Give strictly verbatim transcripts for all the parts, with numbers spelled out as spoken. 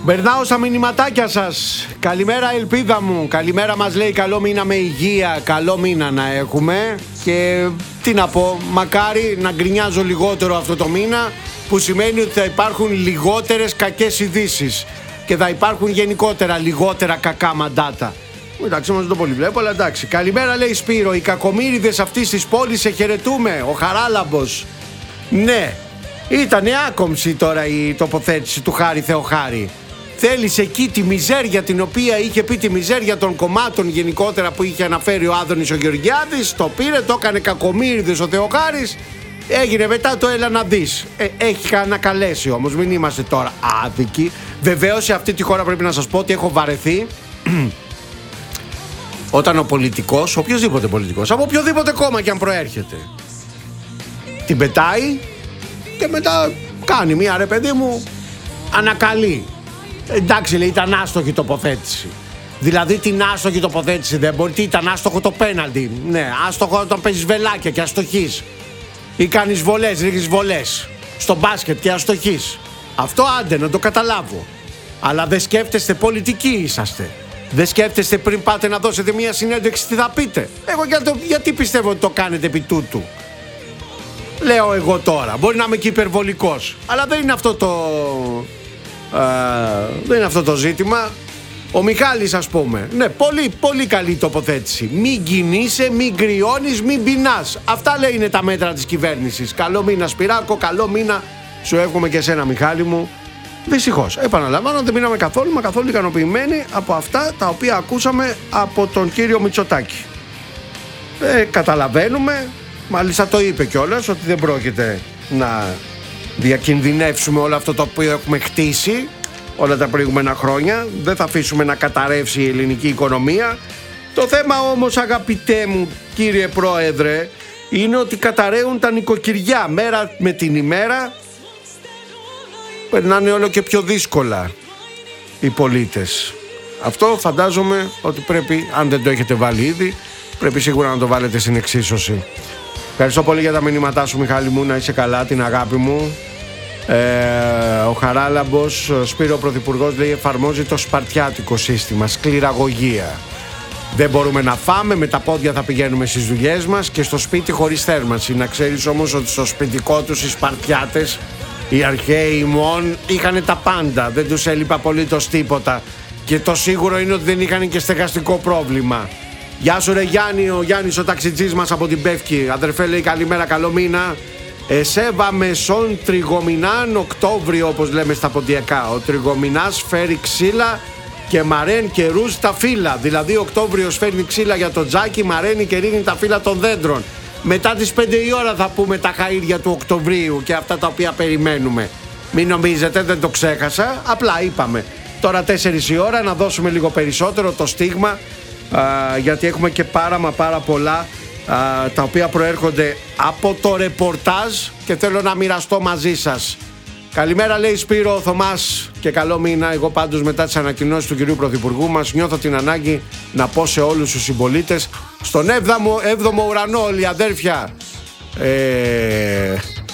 Περνάω στα μηνυματάκια σας. Καλημέρα ελπίδα μου. Καλημέρα μας λέει, καλό μήνα με υγεία. Καλό μήνα να έχουμε. Και τι να πω, μακάρι να γκρινιάζω λιγότερο αυτό το μήνα, που σημαίνει ότι θα υπάρχουν λιγότερες κακές ειδήσεις και θα υπάρχουν γενικότερα λιγότερα κακά μαντάτα. Εντάξει, όμως δεν το πολύ βλέπω, αλλά εντάξει. Καλημέρα λέει Σπύρο, οι κακομοίριδες αυτής της πόλης σε χαιρετούμε. Ο Χαράλαμπος. Ναι, ήτανε άκομψη τώρα η τοποθέτηση του Χάρη Θεοχάρη. Θέλεις εκεί τη μιζέρια την οποία είχε πει, τη μιζέρια των κομμάτων γενικότερα που είχε αναφέρει ο Άδωνης ο Γεωργιάδης, το πήρε, το έκανε κακομοίριδες ο Θεοχάρης, έγινε μετά το έλα να δεις. Ε, έχει ανακαλέσει όμως, μην είμαστε τώρα άδικοι. Βεβαίως σε αυτή τη χώρα πρέπει να σας πω ότι έχω βαρεθεί όταν ο πολιτικός, οποιοδήποτε πολιτικός, από οποιοδήποτε κόμμα και αν προέρχεται, την πετάει και μετά κάνει μία, ρε παιδί μου, ανακαλεί. Εντάξει, λέει, ήταν άστοχη τοποθέτηση. Δηλαδή την άστοχη τοποθέτηση δεν μπορεί. Τι ήταν άστοχο το πέναλτι? Ναι, άστοχο όταν παίζεις βελάκια και αστοχείς. Ή κάνεις βολές, ρίχνεις βολές στο μπάσκετ και αστοχείς. Αυτό άντε να το καταλάβω. Αλλά δεν σκέφτεστε, πολιτικοί είσαστε. Δεν σκέφτεστε πριν πάτε να δώσετε μια συνέντευξη τι θα πείτε. Εγώ για το, γιατί πιστεύω ότι το κάνετε επί τούτου? Λέω εγώ τώρα. Μπορεί να είμαι και υπερβολικός, αλλά δεν είναι αυτό το... Uh, δεν είναι αυτό το ζήτημα. Ο Μιχάλης, ας πούμε. Ναι, πολύ, πολύ καλή τοποθέτηση. Μην κινείσαι, μην κρυώνεις, μην πεινάς. Αυτά λέει είναι τα μέτρα της κυβέρνησης. Καλό μήνα Σπυράκο, καλό μήνα σου εύχομαι και εσένα Μιχάλη μου. Δυστυχώς, επαναλαμβάνω, δεν μείναμε καθόλου μα καθόλου ικανοποιημένοι από αυτά τα οποία ακούσαμε από τον κύριο Μητσοτάκη. ε, Καταλαβαίνουμε, μάλιστα το είπε κιόλας, ότι δεν πρόκειται να διακινδυνεύσουμε όλο αυτό το οποίο έχουμε χτίσει όλα τα προηγούμενα χρόνια. Δεν θα αφήσουμε να καταρρεύσει η ελληνική οικονομία. Το θέμα όμως, αγαπητέ μου κύριε Πρόεδρε, είναι ότι καταραίουν τα νοικοκυριά. Μέρα με την ημέρα περνάνε όλο και πιο δύσκολα οι πολίτες. Αυτό φαντάζομαι ότι πρέπει, αν δεν το έχετε βάλει ήδη, πρέπει σίγουρα να το βάλετε στην εξίσωση. Ευχαριστώ πολύ για τα μηνύματά σου Μιχάλη μου, να είσαι καλά, την αγάπη μου. ε, Ο Χαράλαμπος, Σπύρο Πρωθυπουργός λέει, εφαρμόζει το σπαρτιάτικο σύστημα, σκληραγωγία. Δεν μπορούμε να φάμε, με τα πόδια θα πηγαίνουμε στις δουλειές μας και στο σπίτι χωρίς θέρμανση. Να ξέρεις όμως ότι στο σπιτικό τους οι Σπαρτιάτες, οι αρχαίοι ημών, είχαν τα πάντα, δεν τους έλειπε απολύτως τίποτα. Και το σίγουρο είναι ότι δεν είχαν και στεγαστικό πρόβλημα. Γεια σου ρε Γιάννη, ο Γιάννης ο ταξιτζής μας από την Πεύκη. Αδερφέ λέει, καλημέρα, καλό μήνα. Εσέβα μεσόν τριγομηνάν Οκτώβριο, όπως λέμε στα ποντιακά. Ο τριγομηνάς φέρει ξύλα και μαρέν καιρούς τα φύλλα. Δηλαδή Οκτώβριος φέρνει ξύλα για το τζάκι, μαραίνει και ρίχνει τα φύλλα των δέντρων. Μετά τις πέντε η ώρα θα πούμε τα χαΐρια του Οκτωβρίου και αυτά τα οποία περιμένουμε. Μην νομίζετε, δεν το ξέχασα, απλά είπαμε. Τώρα τέσσερις η ώρα να δώσουμε λίγο περισσότερο το στίγμα, α, γιατί έχουμε και πάρα μα πάρα πολλά α, τα οποία προέρχονται από το ρεπορτάζ και θέλω να μοιραστώ μαζί σας. Καλημέρα λέει Σπύρο ο Θωμάς και καλό μήνα. Εγώ πάντως μετά τις ανακοινώσεις του κυρίου Πρωθυπουργού μας νιώθω την ανάγκη να πω σε όλους τους συμπολίτες στον έβδομο, έβδομο ουρανό όλοι αδέρφια. ε...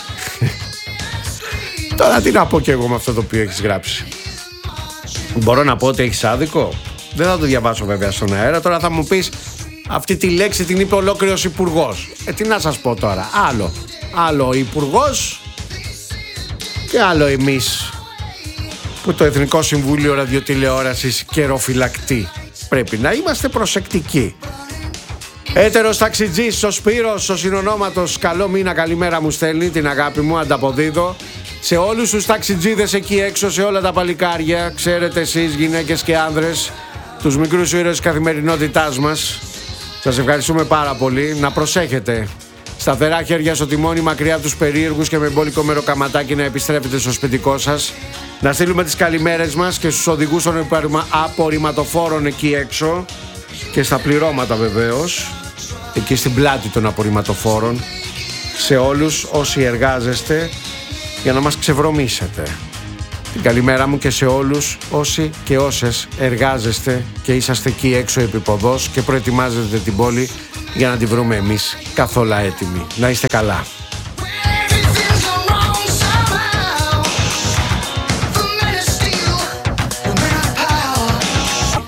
Τώρα τι να πω κι εγώ με αυτό το οποίο έχεις γράψει? Μπορώ να πω ότι έχεις άδικο? Δεν θα το διαβάσω βέβαια στον αέρα. Τώρα θα μου πεις αυτή τη λέξη την είπε ολόκληρος υπουργός. Ε, τι να σας πω τώρα? Άλλο, άλλο ο υπουργός και άλλο εμείς που το Εθνικό Συμβούλιο Ραδιοτηλεόρασης καιροφυλακτεί. Πρέπει να είμαστε προσεκτικοί. Έτερος ταξιτζής, ο Σπύρος, ο συνονόματος, καλό μήνα, καλημέρα μου στέλνει, την αγάπη μου, ανταποδίδω. Σε όλους τους ταξιτζίδες εκεί έξω, σε όλα τα παλικάρια, ξέρετε εσείς γυναίκες και άνδρες, τους μικρούς ήρωες της καθημερινότητάς μας, σας ευχαριστούμε πάρα πολύ. Να προσέχετε. Σταθερά χέρια στο τιμόνι, μακριά από τους περίεργους και με μπόλικο μεροκαματάκι να επιστρέφετε στο σπιτικό σας. Να στείλουμε τις καλημέρες μας και στους οδηγούς των απορριμματοφόρων εκεί έξω και στα πληρώματα βεβαίως, εκεί στην πλάτη των απορριμματοφόρων, σε όλους όσοι εργάζεστε για να μας ξεβρωμίσετε. Την καλημέρα μου και σε όλους όσοι και όσες εργάζεστε και είσαστε εκεί έξω επιποδός και προετοιμάζετε την πόλη για να τη βρούμε εμείς καθόλου έτοιμοι. Να είστε καλά.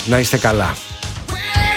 Να είστε καλά.